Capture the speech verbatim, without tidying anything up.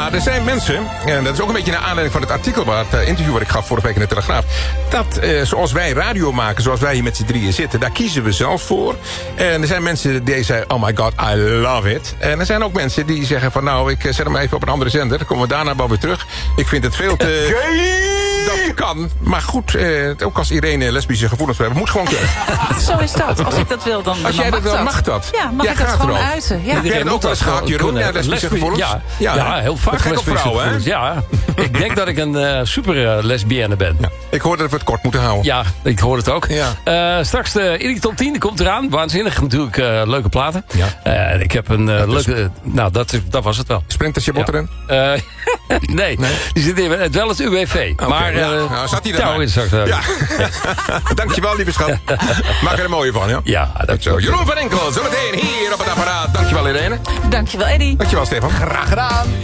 Ja, er zijn mensen, en dat is ook een beetje naar aanleiding van het artikel... waar het uh, interview wat ik gaf vorige week in de Telegraaf... dat uh, zoals wij radio maken, zoals wij hier met z'n drieën zitten... daar kiezen we zelf voor. En er zijn mensen die zeggen, oh my god, I love it. En er zijn ook mensen die zeggen van... nou, ik zet hem even op een andere zender, dan komen we daarna wel weer terug. Ik vind het veel te... Dat kan, maar goed, eh, ook als Irene lesbische gevoelens hebben, moet gewoon kunnen. Zo is dat. Als ik dat wil, dan, als dan jij mag dat wil, dat. mag dat. Ja, mag Jij ik dat gaat gewoon erover. uiten. Ja. Heb je dat ook wel eens gehad, Jeroen? Ja, lesbische gevoelens? Ja, ja, ja, heel vaak. Gek op vrouwen, hè? Ja, ik denk dat ik een uh, super uh, lesbienne ben. Ja. Ik hoorde dat we het kort moeten houden. Ja, ik hoor het ook. Ja. Uh, straks de Erik Top tien, die komt eraan. Waanzinnig, natuurlijk uh, leuke platen. Ja. Uh, ik heb een uh, ja, leuke... Uh, nou, dat, is, dat was het wel. Springt je bot erin? Ja. Uh, nee, nee, die zit in het wel het U W V. Okay, maar ja. uh, nou, zat hij nou, er straks, uh, ja. ja. Dankjewel, lieve schat. Maak er een mooie van, ja? Ja, dat zo. Jeroen van Enkel, zometeen hier op het apparaat. Dankjewel, Irene. Dankjewel, Eddie. Dankjewel, Stefan. Graag gedaan.